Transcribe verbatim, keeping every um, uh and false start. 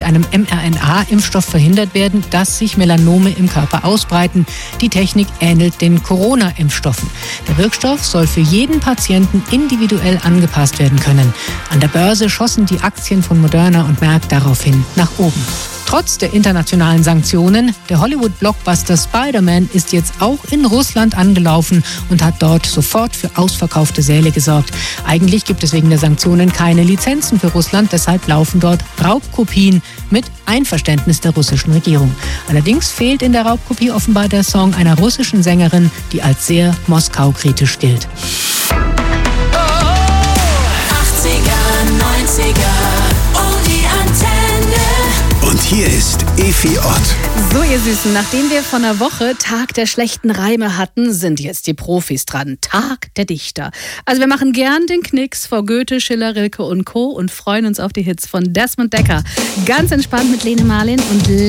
einem em R N A-Impfstoff verhindert werden, dass sich Melanome im Körper ausbreiten. Die Technik ähnelt den Corona-Impfstoffen. Der Wirkstoff soll für jeden Patienten individuell angepasst werden können. An der Börse schossen die Aktien von Moderna und Merck daraufhin nach oben. Trotz der internationalen Sanktionen, der Hollywood-Blockbuster Spider-Man ist jetzt auch in Russland angelaufen und hat dort sofort für ausverkaufte Säle gesorgt. Eigentlich gibt es wegen der Sanktionen keine Lizenzen für Russland, deshalb laufen dort Raubkopien mit Einverständnis der russischen Regierung. Allerdings fehlt in der Raubkopie offenbar der Song einer russischen Sängerin, die als sehr Moskau-kritisch gilt. achtziger, neunziger, oh die Antenne. Und hier ist Efi Ott. So, ihr Süßen, nachdem wir von der Woche Tag der schlechten Reime hatten, sind jetzt die Profis dran. Tag der Dichter. Also wir machen gern den Knicks vor Goethe, Schiller, Rilke und Co. und freuen uns auf die Hits von Desmond Dekker. Ganz entspannt mit Lene Marlin und